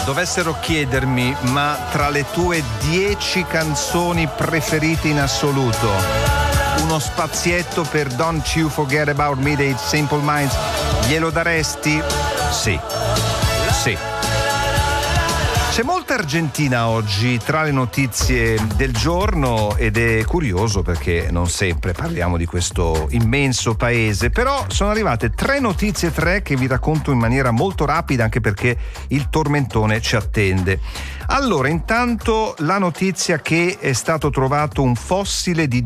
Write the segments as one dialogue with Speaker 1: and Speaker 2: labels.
Speaker 1: Dovessero chiedermi, ma tra le tue 10 canzoni preferite in assoluto, uno spazietto per Don't You Forget About Me dei Simple Minds, glielo daresti? Sì. C'è molta Argentina oggi tra le notizie del giorno ed è curioso perché non sempre parliamo di questo immenso paese, però sono arrivate 3 notizie che vi racconto in maniera molto rapida anche perché il tormentone ci attende. Allora, intanto la notizia che è stato trovato un fossile di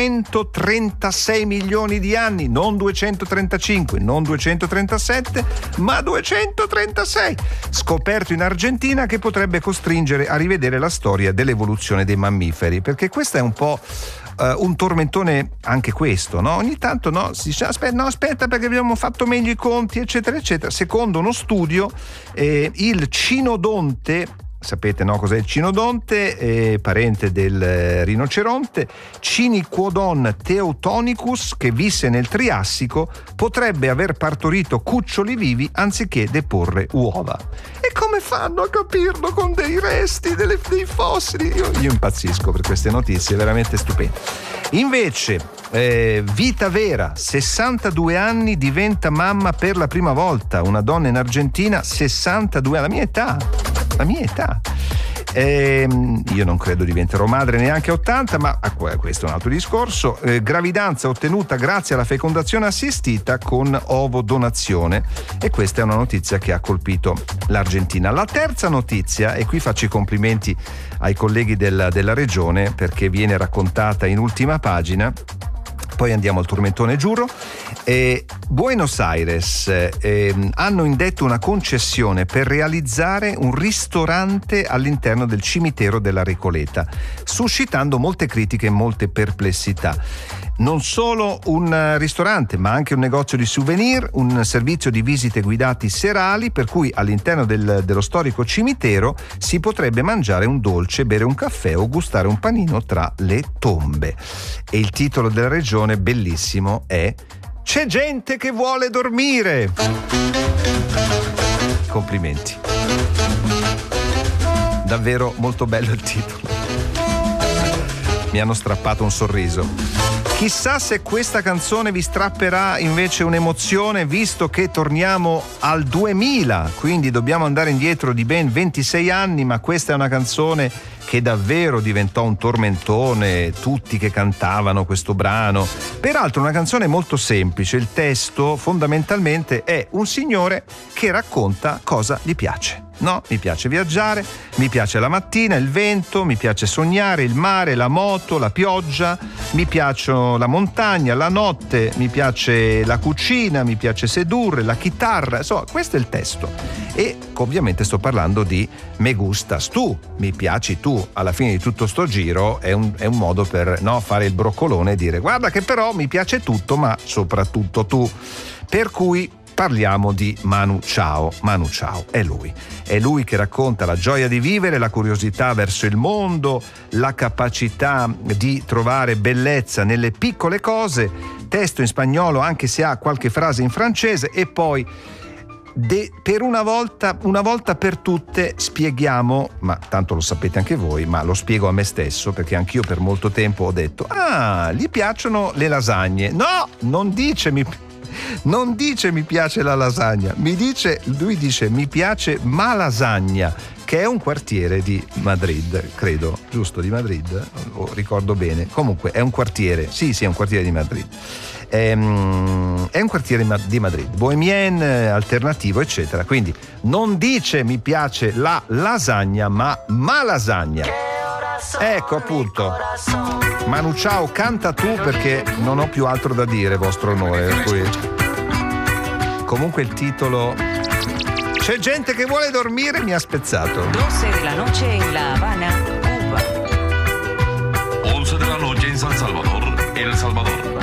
Speaker 1: 236 milioni di anni, non 235, non 237, ma 236, scoperto in Argentina, che potrebbe costringere a rivedere la storia dell'evoluzione dei mammiferi, perché questo è un po' un tormentone anche questo, no? Ogni tanto si dice aspetta perché abbiamo fatto meglio i conti, eccetera eccetera. Secondo uno studio il cinodonte, sapete cos'è il cinodonte? Parente del rinoceronte, Ciniquodon teutonicus, che visse nel Triassico, potrebbe aver partorito cuccioli vivi anziché deporre uova. E come fanno a capirlo con dei resti, dei fossili? Io impazzisco per queste notizie, veramente stupende. Invece, vita vera, 62 anni, diventa mamma per la prima volta. Una donna in Argentina, 62 anni, la mia età. Io non credo diventerò madre neanche a 80, ma questo è un altro discorso. Gravidanza ottenuta grazie alla fecondazione assistita con ovodonazione, e questa è una notizia che ha colpito l'Argentina. La terza notizia, e qui faccio i complimenti ai colleghi della regione perché viene raccontata in ultima pagina, poi andiamo al tormentone giuro. Buenos Aires hanno indetto una concessione per realizzare un ristorante all'interno del cimitero della Recoleta, suscitando molte critiche e molte perplessità. Non solo un ristorante, ma anche un negozio di souvenir, un servizio di visite guidati serali, per cui all'interno dello storico cimitero si potrebbe mangiare un dolce, bere un caffè o gustare un panino tra le tombe. E il titolo della regione, bellissimo, è "C'è gente che vuole dormire". Complimenti. Davvero molto bello il titolo. Mi hanno strappato un sorriso. Chissà se questa canzone vi strapperà invece un'emozione, visto che torniamo al 2000, quindi dobbiamo andare indietro di ben 26 anni, ma questa è una canzone che davvero diventò un tormentone, tutti che cantavano questo brano. Peraltro una canzone molto semplice, il testo fondamentalmente è un signore che racconta cosa gli piace. No, mi piace viaggiare, mi piace la mattina, il vento, mi piace sognare, il mare, la moto, la pioggia, mi piace la montagna, la notte, mi piace la cucina, mi piace sedurre, la chitarra, insomma, questo è il testo. E ovviamente sto parlando di Me gustas tu, mi piaci tu. Alla fine di tutto sto giro è un modo per fare il broccolone e dire guarda che però mi piace tutto, ma soprattutto tu. Per cui parliamo di Manu Chao. Manu Chao è lui che racconta la gioia di vivere, la curiosità verso il mondo, la capacità di trovare bellezza nelle piccole cose. Testo in spagnolo anche se ha qualche frase in francese, e poi per una volta per tutte spieghiamo, ma tanto lo sapete anche voi, ma lo spiego a me stesso perché anch'io per molto tempo ho detto gli piacciono le lasagne. No, non dice mi piace la lasagna, lui dice mi piace Malasagna, che è un quartiere di Madrid, credo, giusto, di Madrid? Ricordo bene. Comunque è un quartiere, sì, è un quartiere di Madrid. È un quartiere di Madrid, bohemien, alternativo, eccetera. Quindi non dice mi piace la lasagna, ma Malasagna. Ecco appunto. Manu Chao, canta tu perché non ho più altro da dire, vostro onore. Per cui... Comunque il titolo "C'è gente che vuole dormire" mi ha spezzato.
Speaker 2: 12 della noche in La Habana, Cuba.
Speaker 3: 11 de la noche en San Salvador, El Salvador.